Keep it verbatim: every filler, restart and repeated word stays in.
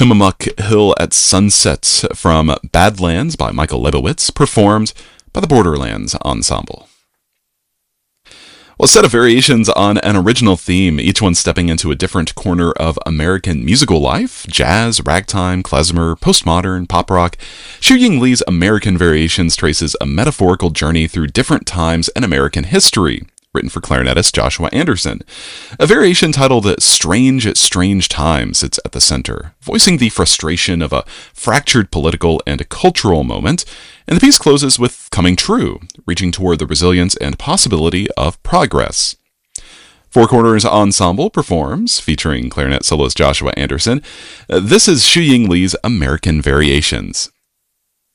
Tillamook Hill at Sunset from Badlands by Michael Leibowitz, performed by the Borderlands Ensemble. Well, a set of variations on an original theme, each one stepping into a different corner of American musical life: jazz, ragtime, klezmer, postmodern, pop rock. Xu Ying Li's American Variations traces a metaphorical journey through different times in American history, written for clarinetist Joshua Anderson. A variation titled Strange, Strange Times sits at the center, voicing the frustration of a fractured political and cultural moment, and the piece closes with Coming True, reaching toward the resilience and possibility of progress. Four Corners Ensemble performs, featuring clarinet soloist Joshua Anderson. Uh, this is Xu Ying Li's American Variations.